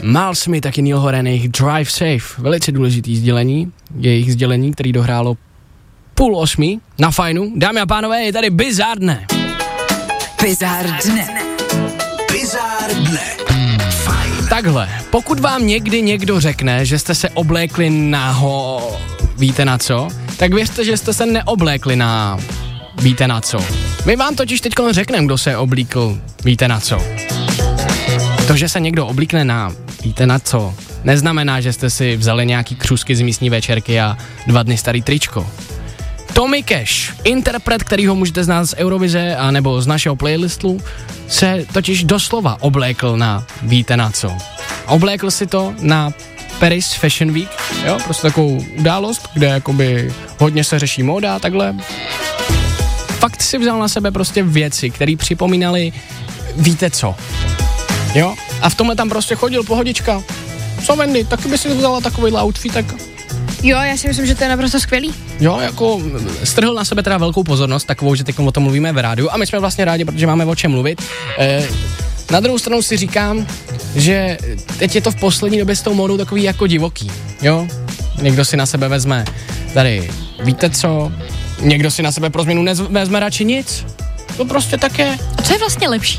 Miles Smith, taky Neil Horan, jejich Drive Safe, velice důležitý sdělení, jejich sdělení, který dohrálo 7:30 na Fajnu. Dámy a pánové, je tady Bizár dne. Bizár dne. Bizár dne. Fajn. Takhle, pokud vám někdy někdo řekne, že jste se oblékli víte na co, tak věřte, že jste se neoblékli na víte na co. My vám totiž teď řekneme, kdo se oblíkl víte na co. To, že se někdo oblíkne na víte na co, neznamená, že jste si vzali nějaký křusky z místní večerky a 2 dny starý tričko. Tommy Cash, interpret, kterýho můžete znát z Eurovize a nebo z našeho playlistu, se totiž doslova oblékl na víte na co. Oblékl si to na Paris Fashion Week, jo, prostě takovou událost, kde jakoby hodně se řeší móda a takhle. Fakt si vzal na sebe prostě věci, které připomínaly víte co. Jo, a v tomhle tam prostě chodil pohodička. Co Wendy, taky by si vzala takovýhle outfit, tak... Jo, já si myslím, že to je naprosto skvělý. Jo, jako strhl na sebe teda velkou pozornost, takovou, že teď o tom mluvíme v rádiu a my jsme vlastně rádi, protože máme o čem mluvit. Na druhou stranu si říkám, že teď je to v poslední době s tou módou takový jako divoký, jo? Někdo si na sebe vezme tady víte co, někdo si na sebe pro změnu vezme radši nic. To prostě tak je. A co je vlastně lepší?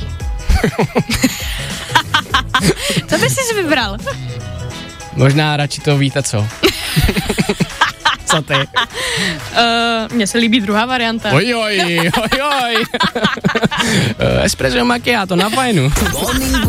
Co bys si vybral? Možná radši to víte co. Co ty? Mně se líbí druhá varianta. Ojoj. Espresso macchiato na Fajnu.